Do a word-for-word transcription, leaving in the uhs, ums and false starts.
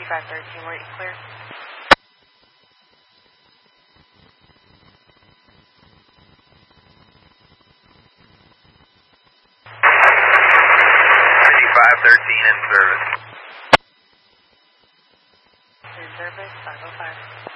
fifty-five thirteen, where you clear? fifty-five thirteen in service. In service, five oh five.